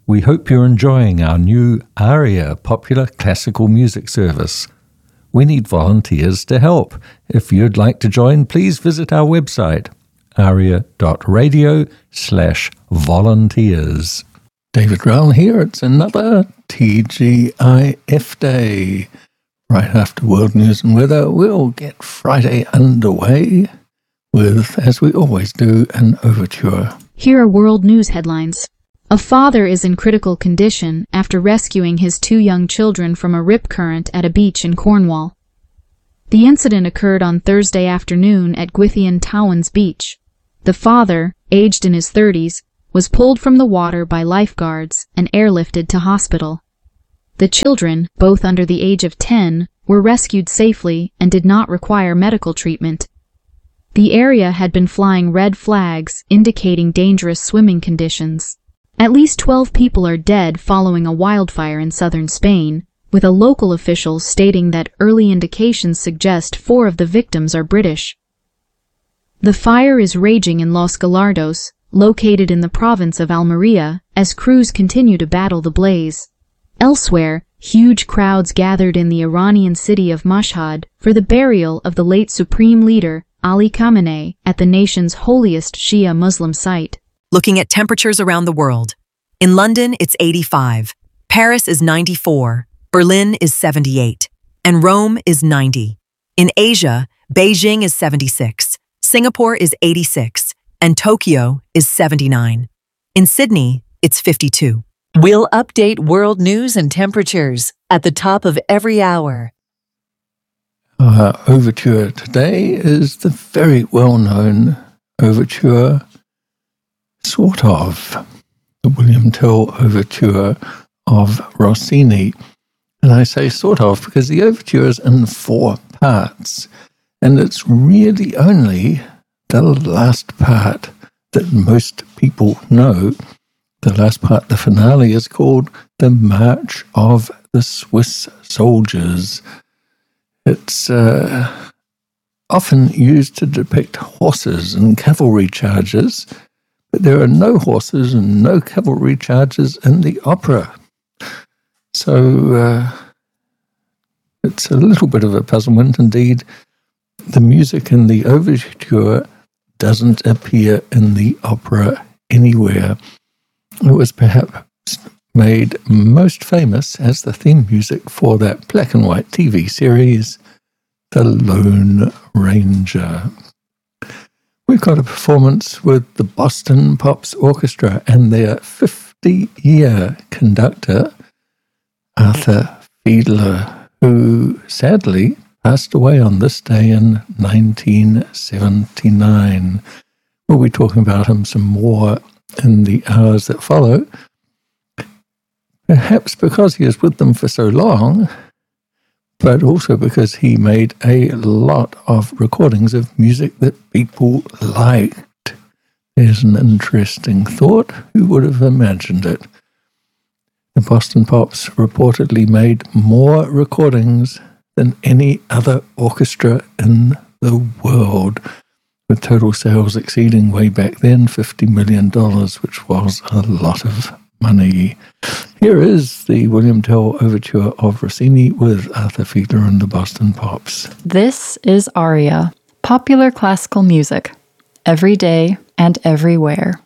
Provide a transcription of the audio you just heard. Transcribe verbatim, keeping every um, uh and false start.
We hope you're enjoying our new ARIA popular classical music service. We need volunteers to help. If you'd like to join, please visit our website, aria.radio slash volunteers. David Rowell here. It's another T G I F Day. Right after World News and Weather, we'll get Friday underway with, as we always do, an overture. Here are world news headlines. A father is in critical condition after rescuing his two young children from a rip current at a beach in Cornwall. The incident occurred on Thursday afternoon at Gwythian Towans Beach. The father, aged in his thirties, was pulled from the water by lifeguards and airlifted to hospital. The children, both under the age of ten, were rescued safely and did not require medical treatment. The area had been flying red flags indicating dangerous swimming conditions. At least twelve people are dead following a wildfire in southern Spain, with a local official stating that early indications suggest four of the victims are British. The fire is raging in Los Gallardos, located in the province of Almería, as crews continue to battle the blaze. Elsewhere, huge crowds gathered in the Iranian city of Mashhad for the burial of the late supreme leader, Ali Khamenei, at the nation's holiest Shia Muslim site. Looking at temperatures around the world. In London, it's eighty-five. Paris is ninety-four. Berlin is seventy-eight. And Rome is ninety. In Asia, Beijing is seventy-six. Singapore is eighty-six. And Tokyo is seventy-nine. In Sydney, it's fifty-two. We'll update world news and temperatures at the top of every hour. Our overture today is the very well-known overture, sort of, the William Tell overture of Rossini. And I say sort of because the overture is in four parts, and it's really only the last part that most people know. The last part, the finale, is called The March of the Swiss Soldiers. It's uh, often used to depict horses and cavalry charges, but there are no horses and no cavalry charges in the opera. So uh, it's a little bit of a puzzlement indeed. The music in the overture doesn't appear in the opera anywhere. It was perhaps made most famous as the theme music for that black and white T V series, The Lone Ranger. We've got a performance with the Boston Pops Orchestra and their fifty-year conductor, Arthur Fiedler, who sadly passed away on this day in nineteen seventy-nine. We'll be talking about him some more in the hours that follow, perhaps because he is with them for so long, but also because he made a lot of recordings of music that people liked. There's an interesting thought. Who would have imagined it? The Boston Pops reportedly made more recordings than any other orchestra in the world, with total sales exceeding way back then fifty million dollars, which was a lot of money. Here is the William Tell overture of Rossini with Arthur Fiedler and the Boston Pops. This is ARIA, popular classical music, every day and everywhere.